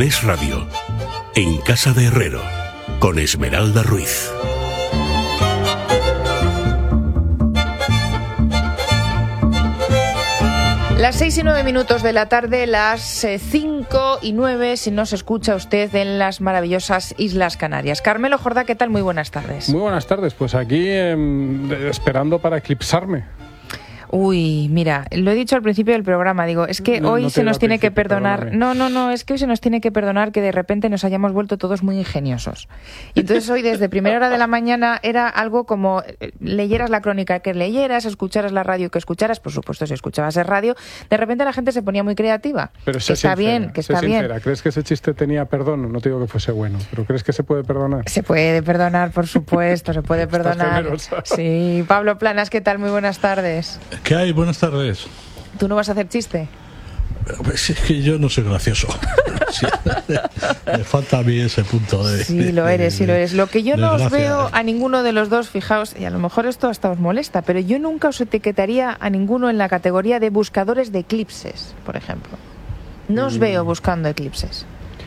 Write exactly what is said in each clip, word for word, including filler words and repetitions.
Es Radio, en Casa de Herrero, con Esmeralda Ruiz. Las seis y nueve minutos de la tarde, las eh, cinco y nueve, si nos escucha usted en las maravillosas Islas Canarias. Carmelo Jordá, ¿qué tal? Muy buenas tardes. Muy buenas tardes, pues aquí eh, esperando para eclipsarme. Uy, mira, lo he dicho al principio del programa, digo, es que No, hoy no se nos tiene que perdonar, perdóname. no, no, no, es que hoy se nos tiene que perdonar que de repente nos hayamos vuelto todos muy ingeniosos. Y entonces hoy desde primera hora de la mañana era algo como eh, leyeras la crónica que leyeras, escucharas la radio que escucharas, por supuesto si escuchabas el radio, de repente la gente se ponía muy creativa. Pero que sé está sincera, bien, que sé está bien. sincera. ¿Crees que ese chiste tenía perdón? No te digo que fuese bueno, pero ¿crees que se puede perdonar? Se puede perdonar, por supuesto, se puede Estás perdonar. generosa. Sí, Pablo Planas, ¿qué tal? Muy buenas tardes. ¿Qué hay? Buenas tardes. ¿Tú no vas a hacer chiste? Pues es que yo no soy gracioso. Sí, me falta a mí ese punto de... Sí, lo eres, sí lo eres. Lo que yo no os desgracia. veo a ninguno de los dos, fijaos, y a lo mejor esto hasta os molesta, pero yo nunca os etiquetaría a ninguno en la categoría de buscadores de eclipses, por ejemplo. No os veo buscando eclipses.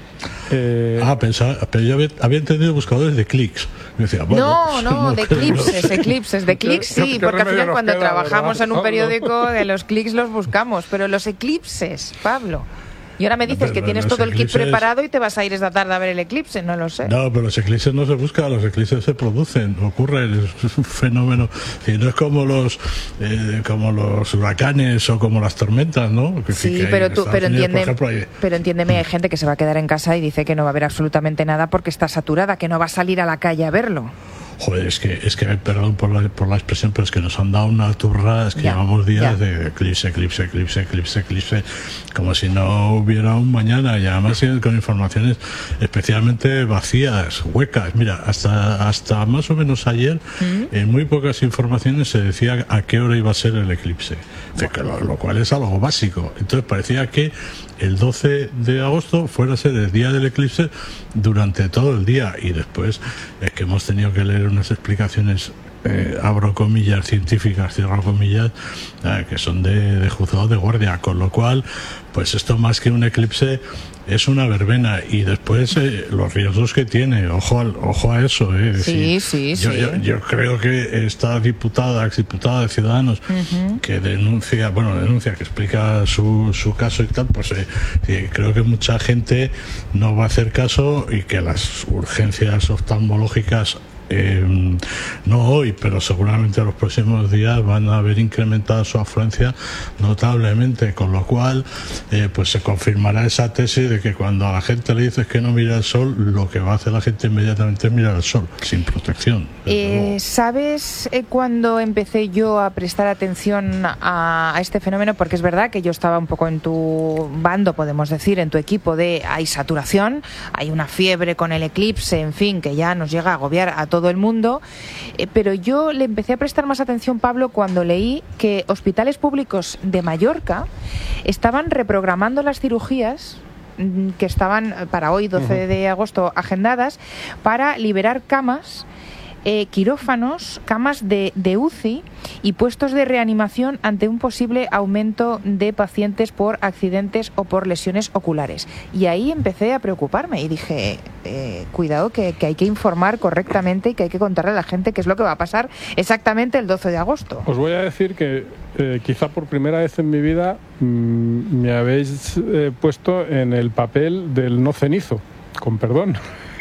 Eh, Ah, pensaba, pero yo había, había entendido buscadores de clics. Y decía, bueno, No, no, de creo, eclipses, no sé. eclipses, de clics ¿Qué- sí, qué porque al remedio final nos cuando queda, trabajamos verdad, en un Pablo? periódico, de los clics los buscamos, pero los eclipses, Pablo. Y ahora me dices Pero que tienes los todo el kit eclipses- preparado y te vas a ir esta tarde a ver el eclipse, no lo sé. No, pero los eclipses no se buscan, los eclipses se producen, ocurren, es un fenómeno. Y no es como los eh, como los huracanes o como las tormentas, ¿no? Que- Sí, que hay pero en tú, Estados pero Unidos, por entiende, ejemplo, hay- pero entiéndeme, hay gente que se va a quedar en casa y dice que no va a haber absolutamente nada porque está saturada, que no va a salir a la calle a verlo. Joder, es que, es que perdón por la, por la expresión, pero es que nos han dado una turra, es que Ya, llevamos días ya. de eclipse, eclipse, eclipse, eclipse, eclipse, como si no hubiera un mañana, y además con informaciones especialmente vacías, huecas. Mira, hasta, hasta más o menos ayer, ¿Mm? en muy pocas informaciones se decía a qué hora iba a ser el eclipse, de que lo, lo cual es algo básico. Entonces parecía que el doce de agosto fuera a ser el día del eclipse durante todo el día, y después es que hemos tenido que leer unas explicaciones, eh, abro comillas, científicas, cierro comillas, eh, que son de, de juzgado de guardia, con lo cual, pues esto más que un eclipse es una verbena. Y después eh, los riesgos que tiene, ojo al, ojo a eso, eh, es Sí, decir, sí, yo, sí. Yo, yo creo que esta diputada, exdiputada de Ciudadanos, Ujú. que denuncia, bueno, denuncia, que explica su, su caso y tal, pues eh, eh, creo que mucha gente no va a hacer caso, y que las urgencias oftalmológicas, eh, no hoy, pero seguramente en los próximos días van a haber incrementado su afluencia notablemente, con lo cual eh, pues se confirmará esa tesis de que cuando a la gente le dices que no mira el sol, lo que va a hacer la gente inmediatamente es mirar el sol, sin protección. desde Eh, luego. ¿Sabes eh, cuándo empecé yo a prestar atención a, a este fenómeno? Porque es verdad que yo estaba un poco en tu bando, podemos decir, en tu equipo de hay saturación, hay una fiebre con el eclipse, en fin, que ya nos llega a agobiar a todo el mundo. Eh, pero yo le empecé a prestar más atención, Pablo, cuando leí que hospitales públicos de Mallorca estaban reprogramando las cirugías mm, que estaban para hoy, doce de agosto, agendadas, para liberar camas, eh, quirófanos, camas de, de U C I y puestos de reanimación ante un posible aumento de pacientes por accidentes o por lesiones oculares. Y ahí empecé a preocuparme y dije, eh, cuidado que, que hay que informar correctamente y que hay que contarle a la gente qué es lo que va a pasar exactamente el doce de agosto. Os voy a decir que eh, quizá por primera vez en mi vida mmm, me habéis eh, puesto en el papel del no cenizo, con perdón.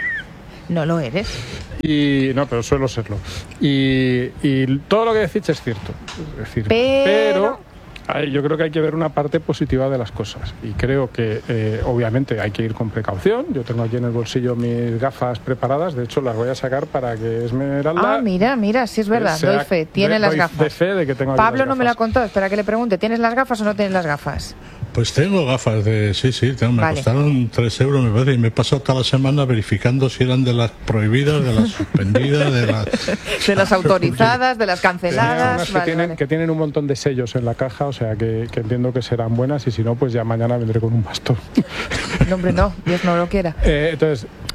No lo eres. Y no, pero suelo serlo. Y, y todo lo que decís es cierto. Es decir, Pero- pero hay- yo creo que hay que ver una parte positiva de las cosas. Y creo que, eh, obviamente, hay que ir con precaución. Yo tengo aquí en el bolsillo mis gafas preparadas. De hecho, las voy a sacar para que Esmeralda... Ah, mira, mira, sí es verdad, sea- doy fe, tiene doy- las doy gafas. de fe de que tengo aquí Pablo las no me lo ha gafas. contado, espera que le pregunte, ¿tienes las gafas o no tienes las gafas? Pues tengo gafas de... Sí, sí, tengo, me Vale. costaron tres euros, me parece, y me he pasado toda la semana verificando si eran de las prohibidas, de las suspendidas, de las... De las autorizadas, de las Tenía unas canceladas. que, Vale, tienen, vale. que tienen un montón de sellos en la caja, o sea que, que entiendo que serán buenas, y si no, pues ya mañana vendré con un bastón. No, hombre, no, Dios no lo quiera. Eh, entonces,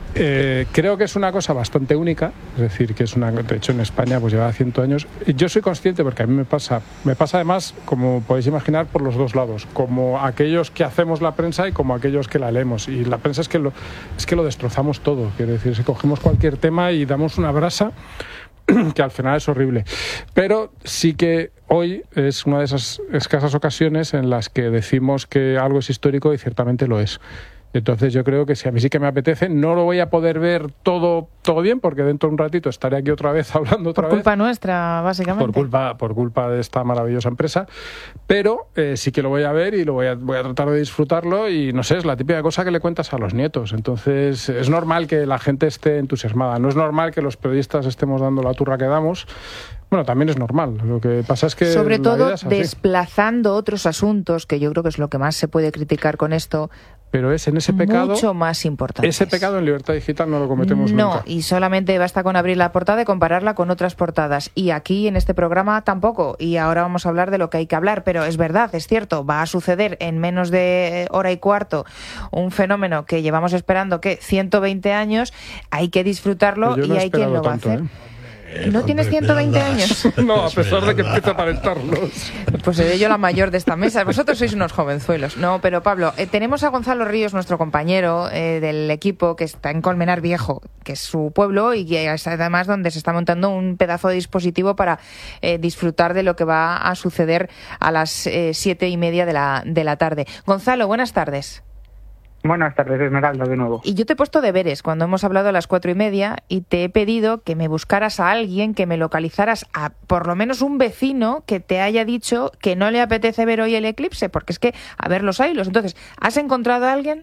Eh, creo que es una cosa bastante única, es decir, que es una, de hecho en España pues lleva cien años. Yo soy consciente, porque a mí me pasa, me pasa además, como podéis imaginar, por los dos lados, como aquellos que hacemos la prensa y como aquellos que la leemos. Y la prensa es que lo, es que lo destrozamos todo, quiero decir, si cogemos cualquier tema y damos una brasa que al final es horrible. Pero sí que hoy es una de esas escasas ocasiones en las que decimos que algo es histórico y ciertamente lo es. Entonces yo creo que si a mí sí que me apetece, no lo voy a poder ver todo todo bien, porque dentro de un ratito estaré aquí otra vez hablando otra vez. Por culpa nuestra, básicamente. Por culpa, por culpa de esta maravillosa empresa. Pero eh, sí que lo voy a ver y lo voy a, voy a tratar de disfrutarlo, y no sé, es la típica cosa que le cuentas a los nietos. Entonces es normal que la gente esté entusiasmada. No es normal que los periodistas estemos dando la turra que damos. Bueno, también es normal. Lo que pasa es que sobre la todo vida es así. Desplazando otros asuntos, que yo creo que es lo que más se puede criticar con esto. Pero es en ese pecado mucho más importante. Ese pecado en Libertad Digital no lo cometemos no, nunca. No, y solamente basta con abrir la portada y compararla con otras portadas. Y aquí, en este programa, tampoco. Y ahora vamos a hablar de lo que hay que hablar. Pero es verdad, es cierto, va a suceder en menos de hora y cuarto un fenómeno que llevamos esperando, ¿qué? ciento veinte años. Hay que disfrutarlo no y hay quien lo tanto, va a hacer. ¿eh? ¿No tienes ciento veinte años? No, a pesar de que empieza a aparentarlos. Pues seré yo la mayor de esta mesa. Vosotros sois unos jovenzuelos. No, pero Pablo, eh, tenemos a Gonzalo Ríos, nuestro compañero eh, del equipo, que está en Colmenar Viejo, que es su pueblo, y que es además donde se está montando un pedazo de dispositivo para eh, disfrutar de lo que va a suceder a las eh, siete y media de la, de la tarde. Gonzalo, buenas tardes. Buenas tardes, Esmeralda, de nuevo. Y yo te he puesto deberes cuando hemos hablado a las cuatro y media y te he pedido que me buscaras a alguien, que me localizaras a por lo menos un vecino que te haya dicho que no le apetece ver hoy el eclipse, porque es que a ver los hilos. Entonces, ¿has encontrado a alguien?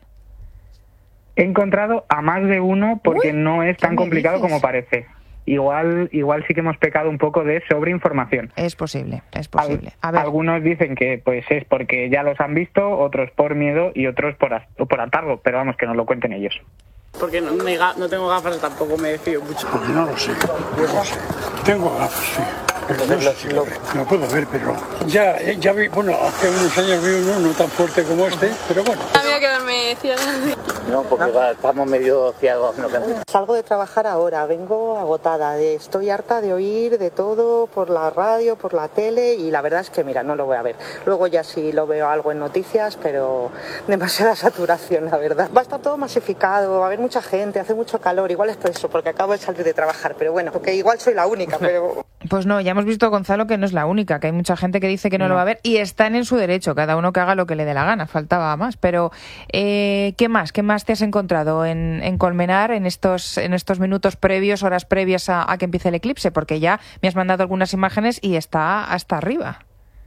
He encontrado a más de uno, porque Uy, no es tan complicado dices? como parece. Igual igual sí que hemos pecado un poco de sobreinformación. Es posible, es posible. A ver. Algunos dicen que pues es porque ya los han visto, otros por miedo y otros por, por hartazgo, pero vamos, que nos lo cuenten ellos. Porque no, me, no tengo gafas, tampoco me fío mucho. Porque no lo sé, no sé. Tengo gafas, sí. Pero no sé si lo, lo puedo ver, pero ya, ya vi, bueno, hace unos años vi uno no tan fuerte como este, pero bueno. Voy a quedarme ciega. No, porque va, estamos medio ciegos. No. Salgo de trabajar ahora, vengo agotada, de, estoy harta de oír de todo por la radio, por la tele, y la verdad es que mira, no lo voy a ver. Luego ya sí lo veo algo en noticias, pero demasiada saturación, la verdad. Va a estar todo masificado, va a haber mucha gente, hace mucho calor, igual es por eso, porque acabo de salir de trabajar, pero bueno, porque igual soy la única, pero... Pues no, ya hemos visto, Gonzalo, que no es la única, que hay mucha gente que dice que no, no. lo va a ver y están en su derecho, cada uno que haga lo que le dé la gana, faltaba más. Pero, eh, ¿qué más? ¿Qué más te has encontrado en, en Colmenar en estos, en estos minutos previos, horas previas a, a que empiece el eclipse? Porque ya me has mandado algunas imágenes y está hasta arriba.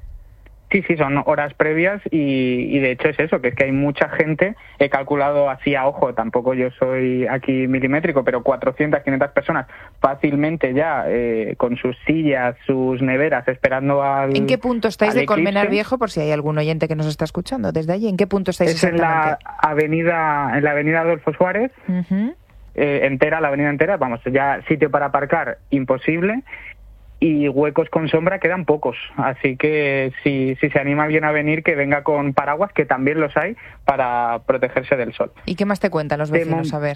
Sí, sí, son horas previas y, y de hecho es eso, que es que hay mucha gente, he calculado así a ojo, tampoco yo soy aquí milimétrico, pero cuatrocientas, quinientas personas fácilmente ya eh, con sus sillas, sus neveras, esperando al ¿En qué punto estáis de Colmenar eclipse. Viejo, por si hay algún oyente que nos está escuchando desde allí? ¿En qué punto estáis es exactamente? en la avenida, en la avenida Adolfo Suárez, Uh-huh. eh, entera, la avenida entera, vamos, ya sitio para aparcar imposible. Y huecos con sombra quedan pocos, así que si, si se anima alguien a venir, que venga con paraguas, que también los hay, para protegerse del sol. ¿Y qué más te cuentan los vecinos? De a ver.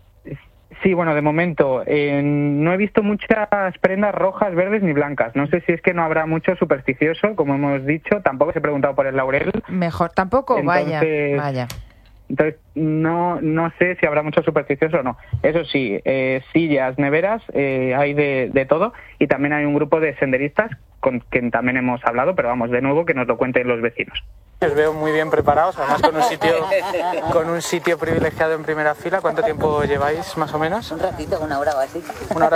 Sí, bueno, de momento eh, no he visto muchas prendas rojas, verdes ni blancas. No sé si es que no habrá mucho supersticioso, como hemos dicho. Tampoco se he preguntado por el laurel. Mejor, tampoco, Entonces, vaya, vaya. Entonces, no no sé si habrá mucho supersticioso o no. Eso sí, eh, sillas, neveras, eh, hay de, de todo. Y también hay un grupo de senderistas con quien también hemos hablado, pero vamos, de nuevo, que nos lo cuenten los vecinos. Os veo muy bien preparados, además con un sitio con un sitio privilegiado en primera fila. ¿Cuánto tiempo lleváis, más o menos? Un ratito, una hora o así. Una hora.